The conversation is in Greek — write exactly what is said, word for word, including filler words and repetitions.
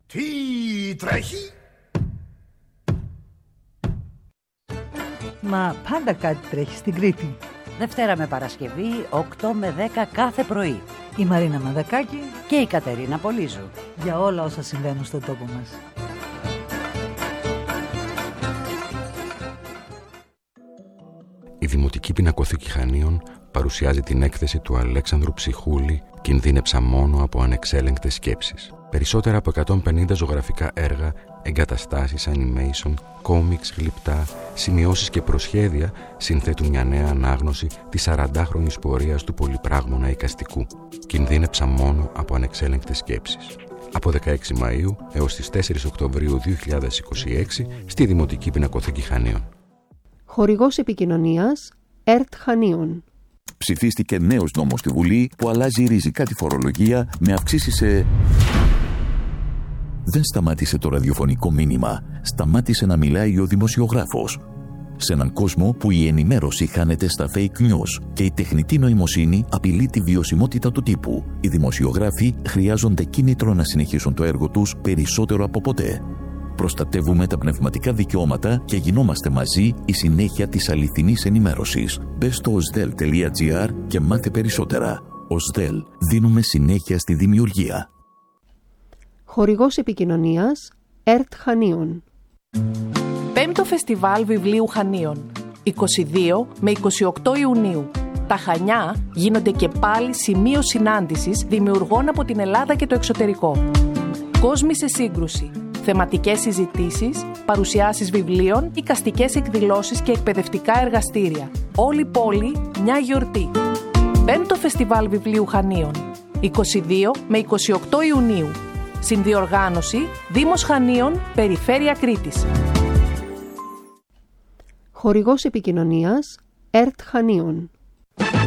Τι τρέχει? Μα πάντα κάτι τρέχει στην Κρήτη. Δευτέρα με Παρασκευή, οκτώ με δέκα κάθε πρωί. Η Μαρίνα Μαδακάκη και η Κατερίνα Πολύζου. Για όλα όσα συμβαίνουν στον τόπο μας. Η Δημοτική Πινακοθήκη Χανίων παρουσιάζει την έκθεση του Αλέξανδρου Ψυχούλη «Κινδύνεψα μόνο από ανεξέλεγκτες σκέψεις». Περισσότερα από εκατόν πενήντα ζωγραφικά έργα, εγκαταστάσεις, animation, κόμιξ, γλυπτά, σημειώσεις και προσχέδια συνθέτουν μια νέα ανάγνωση της σαραντάχρονης πορείας του πολυπράγμωνα εικαστικού. Κινδύνεψα μόνο από ανεξέλεγκτες σκέψεις. Από δεκαέξι Μαΐου έως τις τέσσερις Οκτωβρίου δύο χιλιάδες είκοσι έξι στη Δημοτική Πινακοθήκη Χανίων. Χορηγός επικοινωνίας ΕΡΤ Χανίων. Ψηφίστηκε νέος νόμος στη Βουλή που αλλάζει ριζικά τη φορολογία με αυξήσεις σε... Δεν σταμάτησε το ραδιοφωνικό μήνυμα. Σταμάτησε να μιλάει ο δημοσιογράφος. Σε έναν κόσμο που η ενημέρωση χάνεται στα fake news και η τεχνητή νοημοσύνη απειλεί τη βιωσιμότητα του τύπου, οι δημοσιογράφοι χρειάζονται κίνητρο να συνεχίσουν το έργο τους περισσότερο από ποτέ. Προστατεύουμε τα πνευματικά δικαιώματα και γινόμαστε μαζί η συνέχεια της αληθινής ενημέρωσης. Μπες στο osdel τελεία gr και μάθε περισσότερα. osdel, δίνουμε συνέχεια στη δημιουργία. Χορηγός επικοινωνίας ΕΡΤ Χανίων. Πέμπτο Φεστιβάλ Βιβλίου Χανίων, είκοσι δύο με είκοσι οκτώ Ιουνίου. Τα Χανιά γίνονται και πάλι σημείο συνάντησης δημιουργών από την Ελλάδα και το εξωτερικό. Κόσμοι σε σύγκρουση, θεματικές συζητήσεις, παρουσιάσεις βιβλίων, εικαστικές εκδηλώσεις και εκπαιδευτικά εργαστήρια. Όλη η πόλη μια γιορτή. Πέμπτο Φεστιβάλ Βιβλίου Χανίων, είκοσι δύο με είκοσι οκτώ Ιουνίου. Συνδιοργάνωση Δήμος Χανίων, Περιφέρεια Κρήτης. Χορηγός επικοινωνίας ΕΡΤ Χανίων.